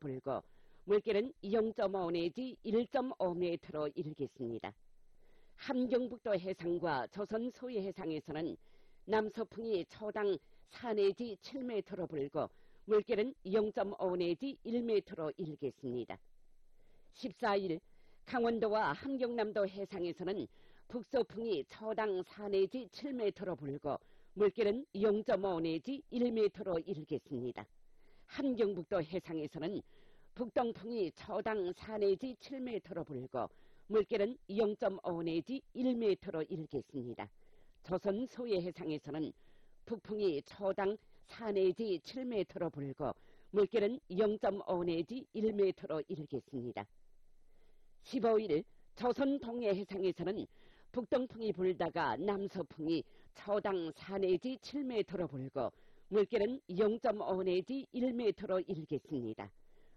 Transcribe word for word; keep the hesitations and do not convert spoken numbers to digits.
불고 물결은 영 점 오 내지 일 점 오 미터로 일겠습니다. 함경북도 해상과 조선 소해 해상에서는 남서풍이 초당 사 내지 칠 미터로 불고 물결은 영 점 오 내지 일 미터로 일겠습니다. 십사 일 강원도와 함경남도 해상에서는 북서풍이 초당 사 내지 칠 미터로 불고 물결은 영 점 오 내지 일 미터로 일겠습니다. 함경북도 해상에서는 북동풍이 초당 사 내지 칠 미터로 불고 물결은 영 점 오 내지 일 미터로 일겠습니다. 조선 소해 해상에서는 북풍이 초당 사 내지 칠 미터로 불고 물결은 영 점 오 내지 일 미터로 일겠습니다. 십오 일 조선 동해 해상에서는 북동풍이 불다가 남서풍이 초당 사 내지 칠 미터로 불고 물결은 영 점 오 내지 일 미터로 일겠습니다.